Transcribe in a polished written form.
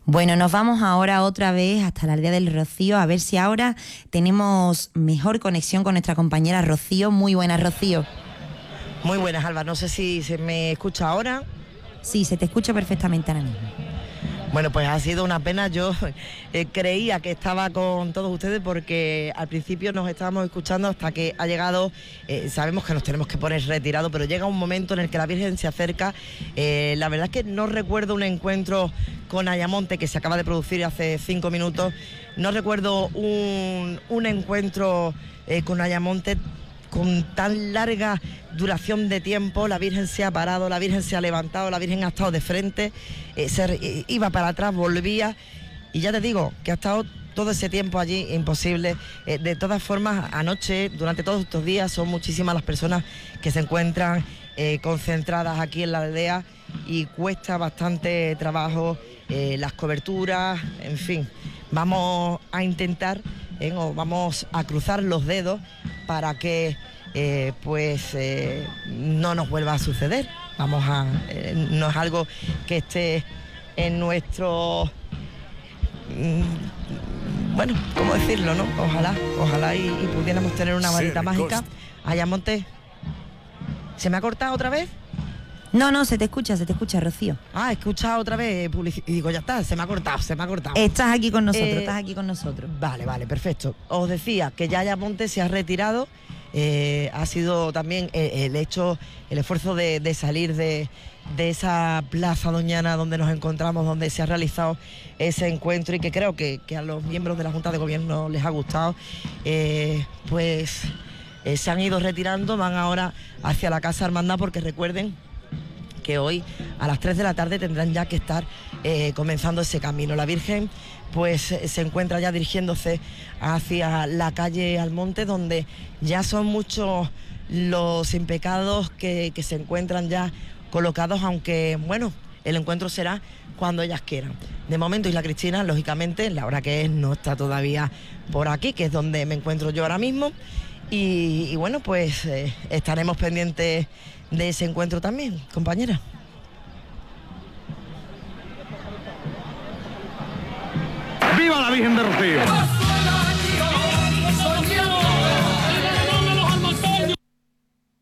Bueno, nos vamos ahora otra vez hasta la aldea del Rocío, a ver si ahora tenemos mejor conexión con nuestra compañera Rocío. Muy buenas, Rocío. Muy buenas, Alba. No sé si se me escucha ahora. Sí, se te escucha perfectamente ahora mismo. Bueno, pues ha sido una pena. Yo creía que estaba con todos ustedes porque al principio nos estábamos escuchando hasta que ha llegado, sabemos que nos tenemos que poner retirados, pero llega un momento en el que la Virgen se acerca. La verdad es que no recuerdo un encuentro con Ayamonte que se acaba de producir hace 5 minutos. No recuerdo un encuentro con Ayamonte con tan larga duración de tiempo. La Virgen se ha parado, la Virgen se ha levantado, la Virgen ha estado de frente, iba para atrás, volvía, y ya te digo que ha estado todo ese tiempo allí, imposible. De todas formas, anoche, durante todos estos días, son muchísimas las personas que se encuentran concentradas aquí en la aldea y cuesta bastante trabajo las coberturas, en fin. Vamos a intentar, o vamos a cruzar los dedos para que no nos vuelva a suceder. No es algo que esté en nuestro, bueno, ¿cómo decirlo, no? Ojalá y pudiéramos tener una varita mágica. Ayamonte, ¿se me ha cortado otra vez? No, se te escucha, Rocío. He escuchado otra vez y digo, ya está, se me ha cortado. Estás aquí con nosotros, Vale, perfecto. Os decía que ya Ayamonte se ha retirado. Ha sido también el esfuerzo de salir de esa plaza doñana donde nos encontramos, donde se ha realizado ese encuentro y que creo que a los miembros de la Junta de Gobierno les ha gustado. Se han ido retirando, van ahora hacia la Casa Hermandad, porque recuerden que hoy a las 3 de la tarde tendrán ya que estar comenzando ese camino. La Virgen pues se encuentra ya dirigiéndose hacia la calle Almonte, donde ya son muchos los impecados que se encuentran ya colocados, aunque bueno, el encuentro será cuando ellas quieran. De momento Isla Cristina, lógicamente, la hora que es, no está todavía por aquí, que es donde me encuentro yo ahora mismo, y bueno, pues estaremos pendientes de ese encuentro también, compañera. ¡Viva la Virgen de Rocío!